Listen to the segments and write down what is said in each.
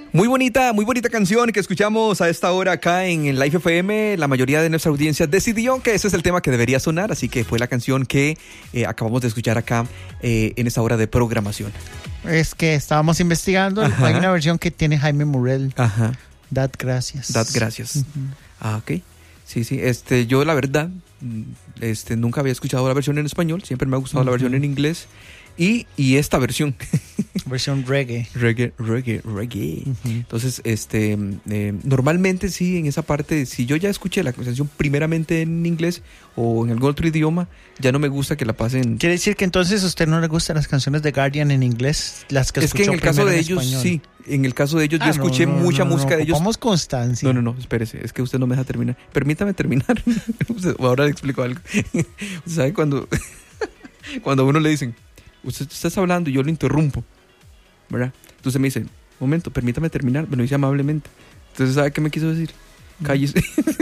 Muy bonita canción que escuchamos a esta hora acá en Live FM. La mayoría de nuestra audiencia decidió que ese es el tema que debería sonar, así que fue la canción que acabamos de escuchar acá en esta hora de programación. Es que estábamos investigando, hay una versión que tiene Jaime Murrell. Ajá. Dad gracias. Dad gracias. Uh-huh. Ok. Sí. Yo la verdad, nunca había escuchado la versión en español, siempre me ha gustado la versión en inglés. Y esta versión. Versión reggae. Reggae. Uh-huh. Entonces, normalmente sí, en esa parte, si yo ya escuché la canción primeramente en inglés o en algún otro idioma, ya no me gusta que la pasen. Quiere decir que entonces a usted no le gustan las canciones de Guardian en inglés, las que escuchó primero. Es que en el caso de ellos, español. Sí. En el caso de ellos, yo escuché mucha música de ellos. Ocupamos constancia. No, espérese, es que usted no me deja terminar. Permítame terminar. Ahora le explico algo. ¿Usted sabe cuando a uno le dicen, usted está hablando y yo lo interrumpo, ¿verdad? Entonces me dice, momento, permítame terminar, me lo dice amablemente. Entonces, ¿sabe qué me quiso decir? Cállese.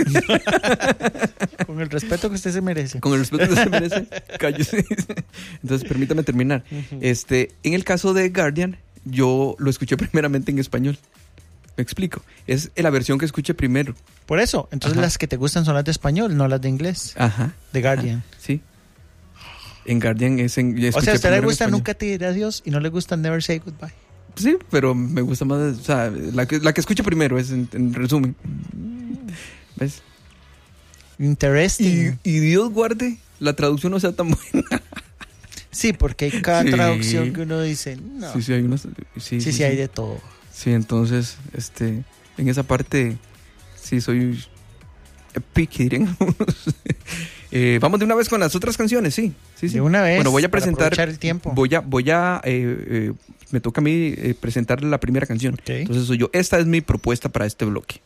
Con el respeto que usted se merece. Con el respeto que usted se merece, cállese. Entonces, permítame terminar. Uh-huh. En el caso de Guardian, yo lo escuché primeramente en español. Me explico. Es la versión que escuché primero. Por eso, entonces las que te gustan son las de español, no las de inglés. Ajá. De Guardian. Ajá. Sí. En Guardian es en... O sea, a usted le gusta Nunca te diré adiós y no le gusta Never Say Goodbye. Sí, pero me gusta más, o sea, la que escucho primero es en resumen. ¿Ves? Interesting. Y Dios guarde, la traducción no sea tan buena. Sí, porque hay cada traducción que uno dice, no. Sí, hay unas... Sí, hay de todo. Sí, entonces, en esa parte, sí, soy picky, dirían. Vamos de una vez con las otras canciones, sí. De una vez. Bueno, voy a presentar. Para aprovechar el tiempo. Me toca a mí presentar la primera canción. Okay. Entonces soy yo. Esta es mi propuesta para este bloque.